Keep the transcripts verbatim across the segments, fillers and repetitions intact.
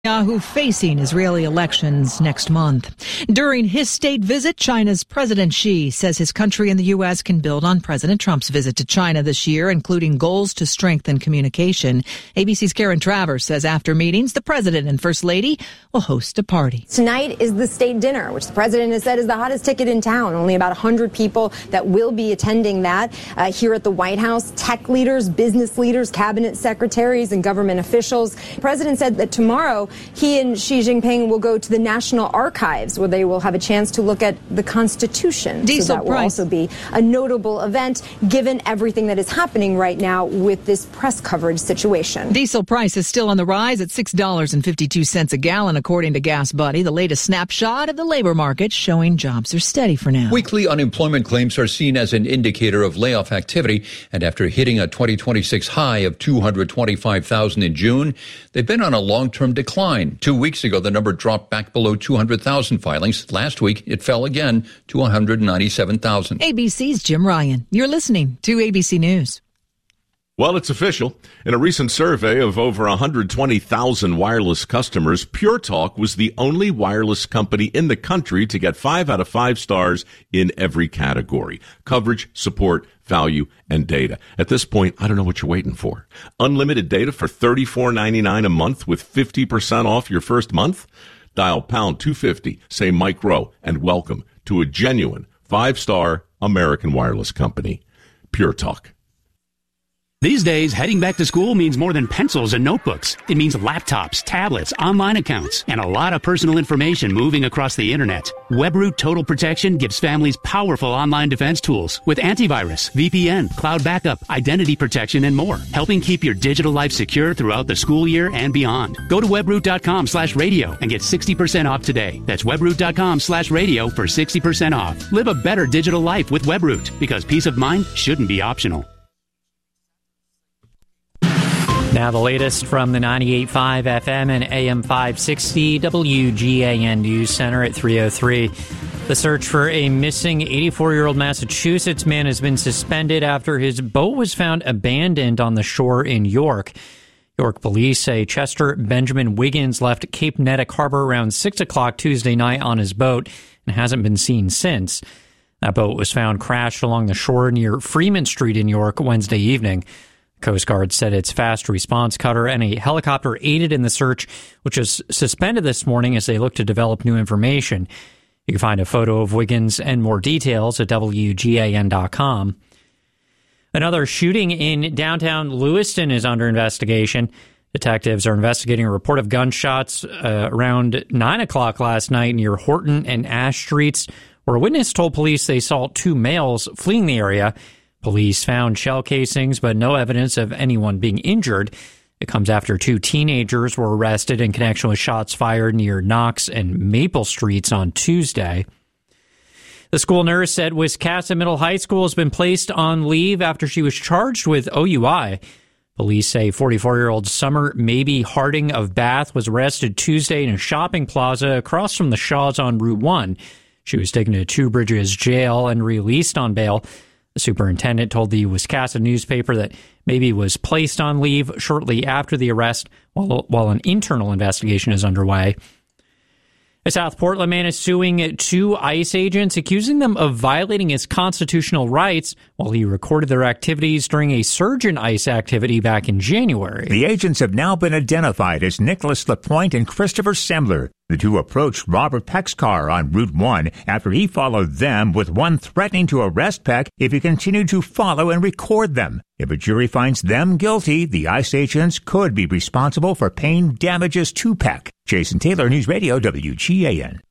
Netanyahu facing Israeli elections next month. During his state visit, China's President Xi says his country and the U S can build on President Trump's visit to China this year, including goals to strengthen communication. A B C's Karen Travers says after meetings, the president and first lady will host a party. Tonight is the state dinner, which the president has said is the hottest ticket in town. Only about one hundred people that will be attending that uh, here at the White House. Tech leaders, business leaders, cabinet secretaries, and government officials. The president said that tomorrow he and Xi Jinping will go to the National Archives, where they will have a chance to look at the Constitution. Diesel so that will price. also be a notable event, given everything that is happening right now with this press coverage situation. Diesel price is still on the rise at six dollars and fifty-two cents a gallon, according to Gas Buddy. The latest snapshot of the labor market showing jobs are steady for now. Weekly unemployment claims are seen as an indicator of layoff activity, and after hitting a twenty twenty-six high of two hundred twenty-five thousand in June, they've been on a long-term decline. Two weeks ago, the number dropped back below two hundred thousand filings. Last week, it fell again to one hundred ninety-seven thousand. A B C's Jim Ryan. You're listening to A B C News. Well, it's official. In a recent survey of over one hundred twenty thousand wireless customers, Pure Talk was the only wireless company in the country to get five out of five stars in every category: coverage, support, value, and data. At this point, I don't know what you're waiting for. Unlimited data for thirty-four ninety-nine a month with fifty percent off your first month? Dial pound two fifty, say Mike Rowe, and welcome to a genuine five-star American wireless company. Pure Talk. These days, heading back to school means more than pencils and notebooks. It means laptops, tablets, online accounts, and a lot of personal information moving across the internet. WebRoot Total Protection gives families powerful online defense tools with antivirus, V P N, cloud backup, identity protection, and more, helping keep your digital life secure throughout the school year and beyond. Go to webroot.com slash radio and get sixty percent off today. That's webroot.com slash radio for sixty percent off. Live a better digital life with WebRoot, because peace of mind shouldn't be optional. Now the latest from the ninety-eight point five F M and A M five sixty W G A N News Center at three oh three. The search for a missing eighty-four-year-old Massachusetts man has been suspended after his boat was found abandoned on the shore in York. York police say Chester Benjamin Wiggins left Cape Nettic Harbor around six o'clock Tuesday night on his boat and hasn't been seen since. That boat was found crashed along the shore near Freeman Street in York Wednesday evening. Coast Guard said its fast response cutter and a helicopter aided in the search, which was suspended this morning as they look to develop new information. You can find a photo of Wiggins and more details at W G A N dot com. Another shooting in downtown Lewiston is under investigation. Detectives are investigating a report of gunshots uh, around nine o'clock last night near Horton and Ash Streets, where a witness told police they saw two males fleeing the area. Police found shell casings, but no evidence of anyone being injured. It comes after two teenagers were arrested in connection with shots fired near Knox and Maple Streets on Tuesday. The school nurse at Wiscasset Middle High School has been placed on leave after she was charged with O U I. Police say forty-four-year-old Summer Maybe Harding of Bath was arrested Tuesday in a shopping plaza across from the Shaws on Route one. She was taken to Two Bridges Jail and released on bail. The superintendent told the Wiscasset newspaper that Maybe was placed on leave shortly after the arrest while, while an internal investigation is underway. A South Portland man is suing two ICE agents, accusing them of violating his constitutional rights while he recorded their activities during a surge in ICE activity back in January. The agents have now been identified as Nicholas LaPointe and Christopher Sembler. The two approached Robert Peck's car on Route one after he followed them, with one threatening to arrest Peck if he continued to follow and record them. If a jury finds them guilty, the ICE agents could be responsible for paying damages to Peck. Jason Taylor, News Radio W G A N.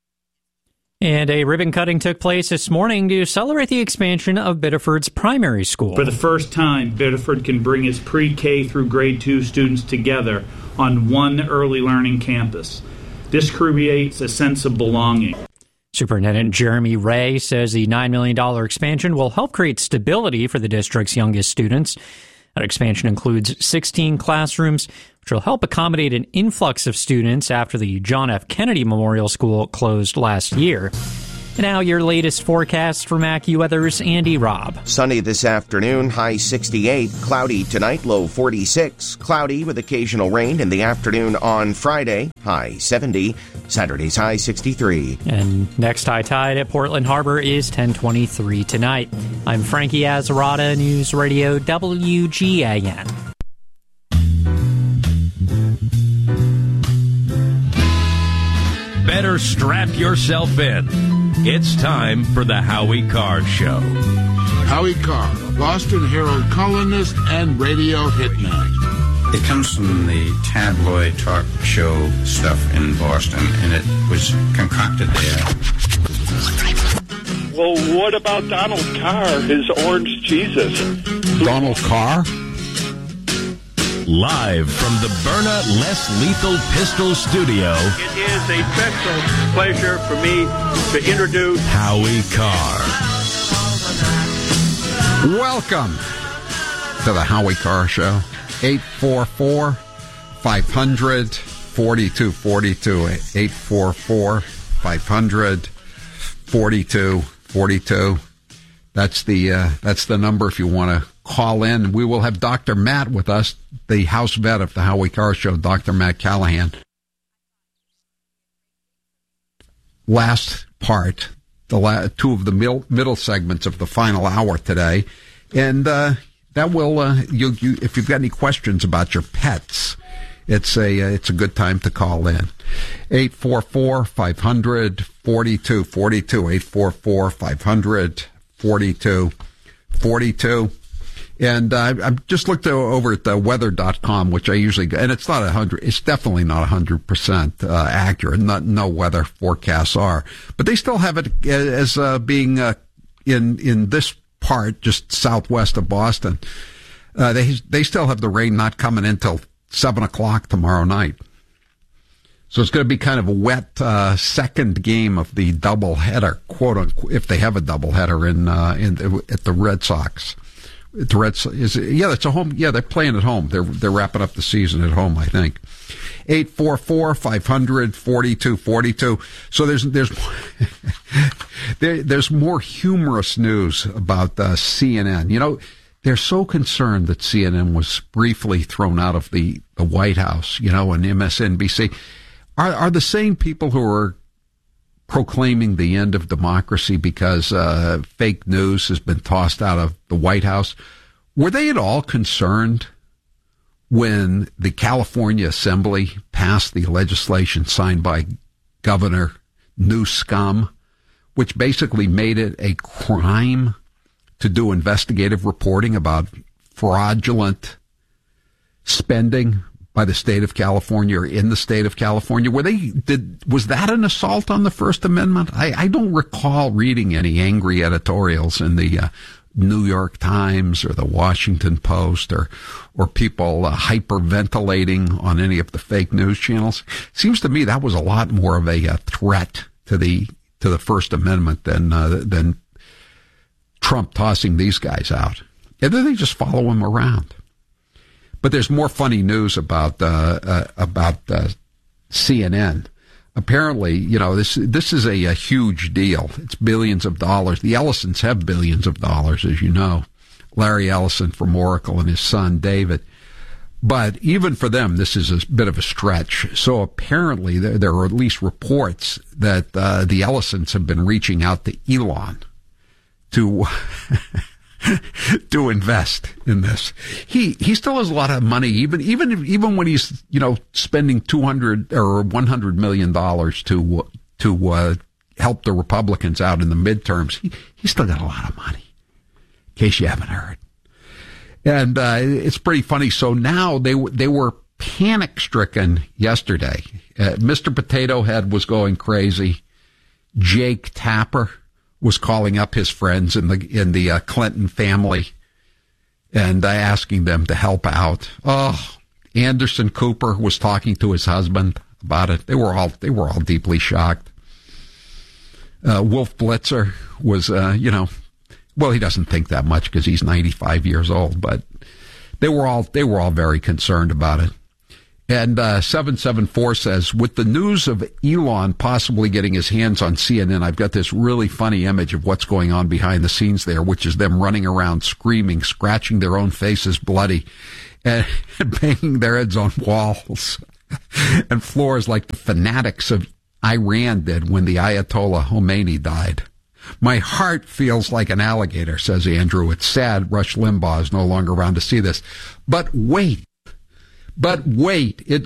And a ribbon cutting took place this morning to celebrate the expansion of Biddeford's primary school. For the first time, Biddeford can bring its pre-K through grade two students together on one early learning campus. This creates a sense of belonging. Superintendent Jeremy Ray says the nine million dollars expansion will help create stability for the district's youngest students. That expansion includes sixteen classrooms, which will help accommodate an influx of students after the John F. Kennedy Memorial School closed last year. And now your latest forecast from AccuWeather's Andy Robb. Sunny this afternoon, high sixty-eight. Cloudy tonight, low forty-six. Cloudy with occasional rain in the afternoon on Friday, high seventy. Saturday's high sixty-three. And next high tide at Portland Harbor is ten twenty-three tonight. I'm Frankie Azarata, News Radio W G A N. Better strap yourself in. It's time for the Howie Carr Show. Howie Carr, Boston Herald columnist and radio hitman. It comes from the tabloid talk show stuff in Boston, and it was concocted there. Well, what about Donald Carr, his orange Jesus? Donald Carr? Live from the Byrna Less Lethal Pistol Studio. It is a special pleasure for me to introduce Howie Carr. Welcome to the Howie Carr Show. eight four four, five hundred, forty-two forty-two. eight four four, five hundred, forty-two forty-two. That's the uh, that's the number if you want to call in. We will have Doctor Matt with us, the house vet of the Howie Carr Show, Doctor Matt Callahan. Last part, the la- two of the mil- middle segments of the final hour today, and uh, that will uh, you, you if you've got any questions about your pets, it's a uh, it's a good time to call in. eight four four, five hundred, forty-two forty-two. eight four four, five hundred, forty-two forty-two. And uh, I've just looked over at the weather dot com, which I usually go, and it's not a hundred, it's definitely not a hundred percent uh, accurate. Not, no weather forecasts are, but they still have it as uh, being uh, in in this part, just southwest of Boston. Uh, they they still have the rain not coming in till seven o'clock tomorrow night. So it's going to be kind of a wet uh, second game of the doubleheader, quote unquote, if they have a doubleheader in uh, in at the Red Sox. The Reds is yeah, it's a home. Yeah, they're playing at home. They're they're wrapping up the season at home, I think. Eight four four five hundred forty two forty two. So there's there's there, there's more humorous news about uh, C N N. You know, they're so concerned that C N N was briefly thrown out of the, the White House. You know, and M S N B C are are the same people who are proclaiming the end of democracy because uh, fake news has been tossed out of the White House. Were they at all concerned when the California Assembly passed the legislation signed by Governor Newsom, which basically made it a crime to do investigative reporting about fraudulent spending by the state of California or in the state of California? Were they, did, was that an assault on the First Amendment? I, I don't recall reading any angry editorials in the uh, New York Times or the Washington Post or, or people uh, hyperventilating on any of the fake news channels. Seems to me that was a lot more of a, a threat to the, to the First Amendment than, uh, than Trump tossing these guys out. And then they just follow him around. But there's more funny news about uh, uh, about uh, C N N. Apparently, you know, this this is a, a huge deal. It's billions of dollars. The Ellisons have billions of dollars, as you know. Larry Ellison from Oracle and his son, David. But even for them, this is a bit of a stretch. So apparently, there, there are at least reports that uh, the Ellisons have been reaching out to Elon to... to invest in this. He he still has a lot of money, even even even when he's, you know, spending two hundred or one hundred million dollars to to uh, help the Republicans out in the midterms. He he's still got a lot of money. In case you haven't heard, and uh, it's pretty funny. So now they they were panic stricken yesterday. Uh, Mister Potato Head was going crazy. Jake Tapper was calling up his friends in the in the uh, Clinton family and uh, asking them to help out. Oh, Anderson Cooper was talking to his husband about it. They were all they were all deeply shocked. Uh, Wolf Blitzer was, uh, you know, well, he doesn't think that much because he's ninety-five years old, but they were all they were all very concerned about it. And uh, seven seven four says, with the news of Elon possibly getting his hands on C N N, I've got this really funny image of what's going on behind the scenes there, which is them running around screaming, scratching their own faces bloody, and, and banging their heads on walls and floors like the fanatics of Iran did when the Ayatollah Khomeini died. My heart feels like an alligator, says Andrew. It's sad Rush Limbaugh is no longer around to see this. But wait. But wait, it